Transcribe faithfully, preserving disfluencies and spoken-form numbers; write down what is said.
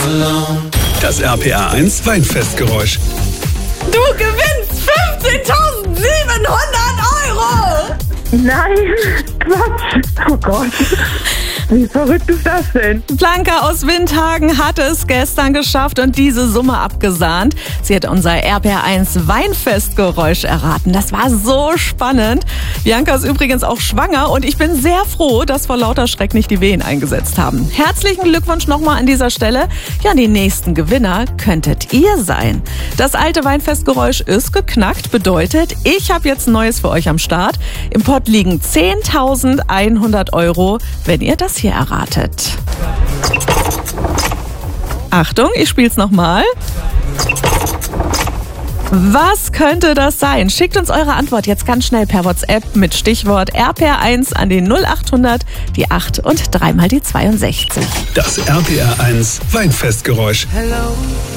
Das R P R eins Weinfestgeräusch. Du gewinnst fünfzehntausendsiebenhundert Euro! Nein, Quatsch. Oh Gott. Wie verrückt ist das denn? Blanca aus Windhagen hatte es gestern geschafft und diese Summe abgesahnt. Sie hat unser R P R eins Weinfestgeräusch erraten. Das war so spannend. Bianca ist übrigens auch schwanger und ich bin sehr froh, dass vor lauter Schreck nicht die Wehen eingesetzt haben. Herzlichen Glückwunsch nochmal an dieser Stelle. Ja, die nächsten Gewinner könntet ihr sein. Das alte Weinfestgeräusch ist geknackt, bedeutet, ich habe jetzt Neues für euch am Start. Im Pott liegen zehntausendeinhundert Euro, wenn ihr das hier erratet. Achtung, ich spiel's nochmal. Was könnte das sein? Schickt uns eure Antwort jetzt ganz schnell per WhatsApp mit Stichwort R P R eins an den null acht hundert, die acht und dreimal die zweiundsechzig. Das R P R eins Weinfestgeräusch. Hello.